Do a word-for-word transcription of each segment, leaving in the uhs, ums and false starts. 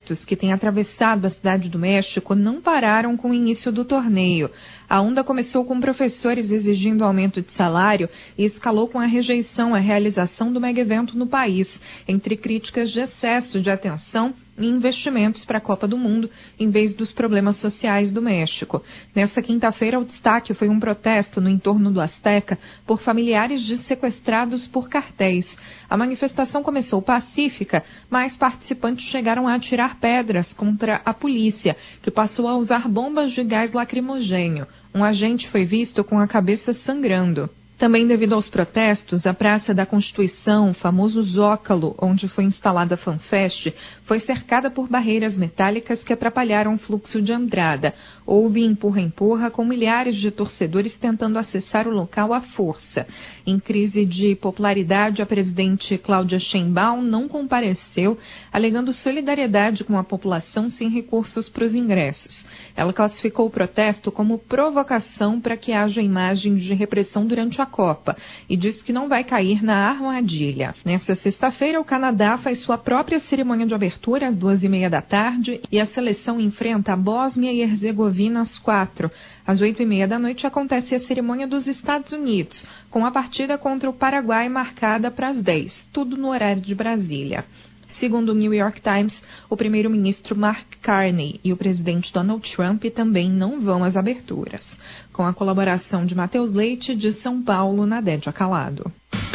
que têm atravessado a cidade do México não pararam com o início do torneio. A onda começou com professores exigindo aumento de salário e escalou com a rejeição à realização do mega-evento no país, entre críticas de excesso de atenção e investimentos para a Copa do Mundo, em vez dos problemas sociais do México. Nesta quinta-feira, o destaque foi um protesto no entorno do Azteca por familiares de sequestrados por cartéis. A manifestação começou pacífica, mas participantes chegaram a atirar pedras contra a polícia, que passou a usar bombas de gás lacrimogêneo. Um agente foi visto com a cabeça sangrando. Também devido aos protestos, a Praça da Constituição, o famoso Zócalo, onde foi instalada a FanFest, foi cercada por barreiras metálicas que atrapalharam o fluxo de entrada. Houve empurra-empurra com milhares de torcedores tentando acessar o local à força. Em crise de popularidade, a presidente Cláudia Sheinbaum não compareceu, alegando solidariedade com a população sem recursos para os ingressos. Ela classificou o protesto como provocação para que haja imagem de repressão durante a Copa e disse que não vai cair na armadilha. Nesta sexta-feira, o Canadá faz sua própria cerimônia de abertura às duas e meia da tarde e a seleção enfrenta a Bósnia e Herzegovina às quatro. Às oito e meia da noite acontece a cerimônia dos Estados Unidos, com a partida contra o Paraguai marcada para as dez, tudo no horário de Brasília. Segundo o New York Times, o primeiro-ministro Mark Carney e o presidente Donald Trump também não vão às aberturas. Com a colaboração de Matheus Leite, de São Paulo, Nadédia Calado.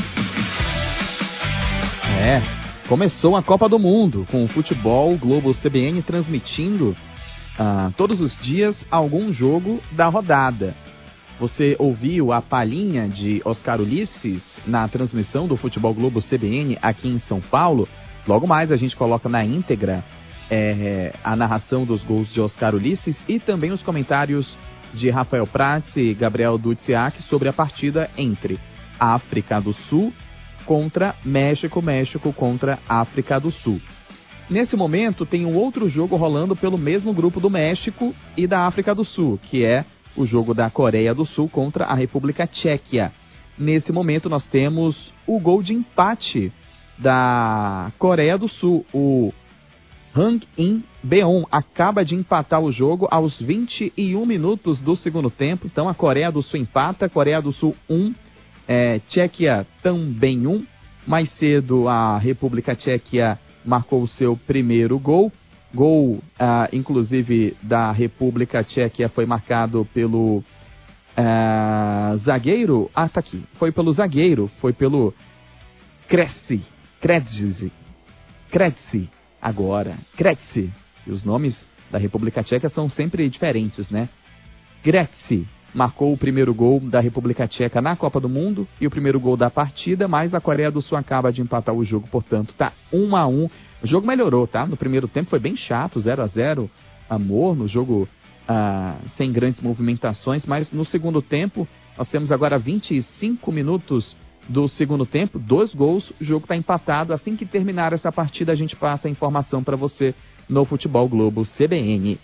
É, começou a Copa do Mundo, com o futebol Globo C B N transmitindo ah, todos os dias algum jogo da rodada. Você ouviu a palhinha de Oscar Ulisses na transmissão do Futebol Globo C B N aqui em São Paulo? Logo mais a gente coloca na íntegra é, a narração dos gols de Oscar Ulisses e também os comentários de Rafael Prats e Gabriel Dutsiak sobre a partida entre África do Sul contra México, México contra África do Sul. Nesse momento tem um outro jogo rolando pelo mesmo grupo do México e da África do Sul, que é o jogo da Coreia do Sul contra a República Tchequia. Nesse momento nós temos o gol de empate da Coreia do Sul. O Hang In Beon acaba de empatar o jogo aos vinte e um minutos do segundo tempo. Então a Coreia do Sul empata, Coreia do Sul um, é, Tchequia também um. Mais cedo a República Tchequia marcou o seu primeiro gol. Gol, ah, inclusive, da República Tchequia foi marcado pelo ah, zagueiro. Ah, tá aqui. Foi pelo zagueiro, foi pelo Kressi. Kretzi, Kretzi, agora, Kretzi. E os nomes da República Tcheca são sempre diferentes, né? Kretzi marcou o primeiro gol da República Tcheca na Copa do Mundo e o primeiro gol da partida, mas a Coreia do Sul acaba de empatar o jogo, portanto, tá um a um. O jogo melhorou, tá? No primeiro tempo foi bem chato, zero a zero, amor, no jogo ah, sem grandes movimentações, mas no segundo tempo, nós temos agora vinte e cinco minutos do segundo tempo, dois gols, o jogo está empatado. Assim que terminar essa partida, a gente passa a informação para você no Futebol Globo C B N.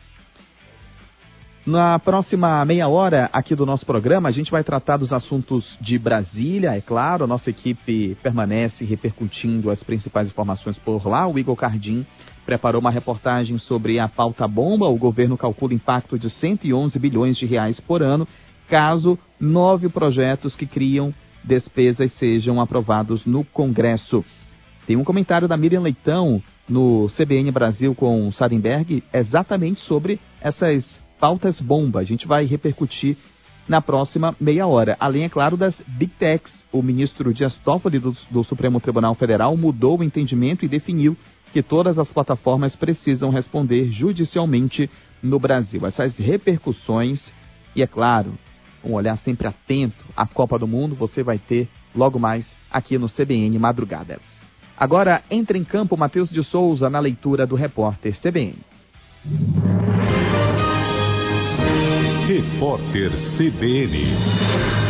Na próxima meia hora aqui do nosso programa, a gente vai tratar dos assuntos de Brasília, é claro. A nossa equipe permanece repercutindo as principais informações por lá. O Igor Cardim preparou uma reportagem sobre a pauta bomba. O governo calcula impacto de cento e onze bilhões de reais por ano, caso nove projetos que criam despesas sejam aprovados no Congresso. Tem um comentário da Miriam Leitão no C B N Brasil com o Sarenberg exatamente sobre essas pautas bomba. A gente vai repercutir na próxima meia hora. Além, é claro, das Big Techs. O ministro Dias Toffoli do, do Supremo Tribunal Federal mudou o entendimento e definiu que todas as plataformas precisam responder judicialmente no Brasil. Essas repercussões e, é claro, um olhar sempre atento à Copa do Mundo, você vai ter logo mais aqui no C B N Madrugada. Agora entra em campo Matheus de Souza na leitura do repórter C B N. Repórter C B N.